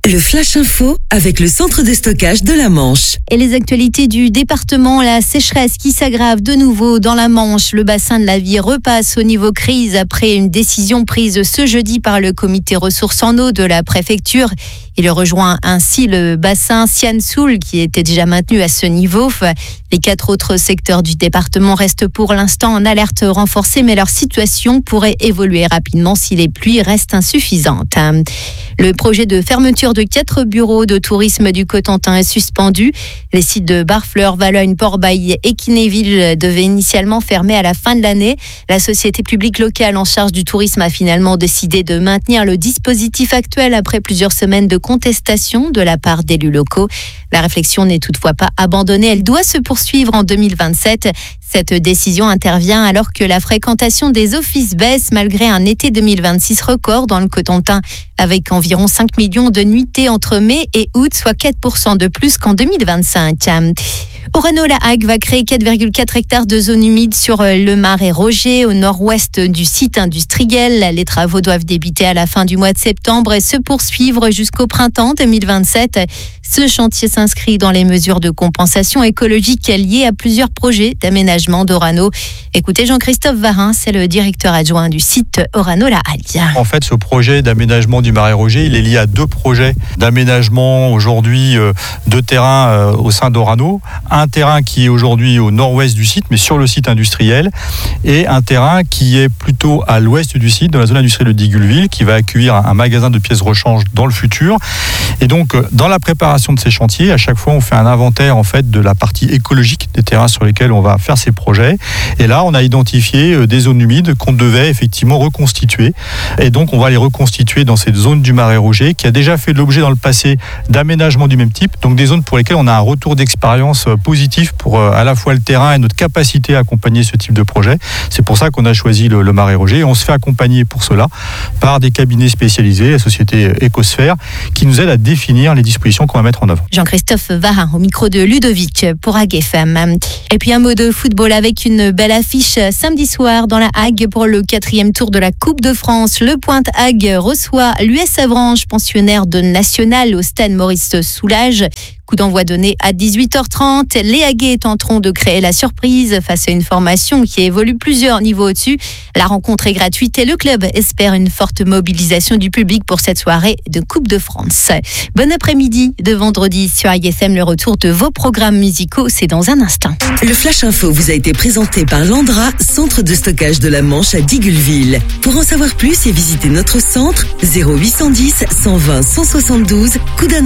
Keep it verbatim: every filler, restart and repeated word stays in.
Le Flash Info avec le centre de stockage de la Manche. Et les actualités du département, la sécheresse qui s'aggrave de nouveau dans la Manche. Le bassin de la Vie repasse au niveau crise après une décision prise ce jeudi par le comité ressources en eau de la préfecture. Il rejoint ainsi le bassin Sian-Soul qui était déjà maintenu à ce niveau. Les quatre autres secteurs du département restent pour l'instant en alerte renforcée, mais leur situation pourrait évoluer rapidement si les pluies restent insuffisantes. Le projet de fermeture de quatre bureaux de tourisme du Cotentin est suspendu. Les sites de Barfleur, Valognes, Port-Bailly et Kinéville devaient initialement fermer à la fin de l'année. La société publique locale en charge du tourisme a finalement décidé de maintenir le dispositif actuel après plusieurs semaines de contestation de la part d'élus locaux. La réflexion n'est toutefois pas abandonnée. Elle doit se poursuivre en deux mille vingt-sept. Cette décision intervient alors que la fréquentation des offices baisse malgré un été deux mille vingt-six record dans le Cotentin, avec environ cinq millions de nuitées entre mai et août, soit quatre pour cent de plus qu'en deux mille vingt-cinq. Orano La Hague va créer quatre virgule quatre hectares de zones humides sur le Marais Roger, au nord-ouest du site industriel. Les travaux doivent débuter à la fin du mois de septembre et se poursuivre jusqu'au printemps deux mille vingt-sept. Ce chantier s'inscrit dans les mesures de compensation écologique liées à plusieurs projets d'aménagement d'Orano. Écoutez Jean-Christophe Varin, c'est le directeur adjoint du site Orano La Hague. En fait, ce projet d'aménagement du Marais Roger, il est lié à deux projets d'aménagement aujourd'hui de terrain au sein d'Orano. Un terrain qui est aujourd'hui au nord-ouest du site, mais sur le site industriel, et un terrain qui est plutôt à l'ouest du site, dans la zone industrielle de Digulville, qui va accueillir un magasin de pièces rechange dans le futur. Et donc, dans la préparation de ces chantiers, à chaque fois, on fait un inventaire en fait de la partie écologique des terrains sur lesquels on va faire ces projets. Et là, on a identifié des zones humides qu'on devait effectivement reconstituer. Et donc, on va les reconstituer dans cette zone du Marais Roger, qui a déjà fait l'objet dans le passé d'aménagements du même type. Donc, des zones pour lesquelles on a un retour d'expérience positif pour à la fois le terrain et notre capacité à accompagner ce type de projet. C'est pour ça qu'on a choisi le, le Marais Roger. Et on se fait accompagner pour cela par des cabinets spécialisés, la société Ecosphère, qui nous aide à définir les dispositions qu'on va mettre en œuvre. Jean-Christophe Varin au micro de Ludovic pour Hague F M. Et puis un mot de football avec une belle affiche samedi soir dans la Hague pour le quatrième tour de la Coupe de France. Le Pointe Hague reçoit l'U S Avranches, pensionnaire de National au stade Maurice Soulage. Coup d'envoi donné à dix-huit heures trente. Les Haguais tenteront de créer la surprise face à une formation qui évolue plusieurs niveaux au-dessus. La rencontre est gratuite et le club espère une forte mobilisation du public pour cette soirée de Coupe de France. Bon après-midi de vendredi sur I S M. Le retour de vos programmes musicaux, c'est dans un instant. Le Flash Info vous a été présenté par Landra, centre de stockage de la Manche à Digulville. Pour en savoir plus et visiter notre centre, zéro huit cent dix, cent vingt, cent soixante-douze, coup d'un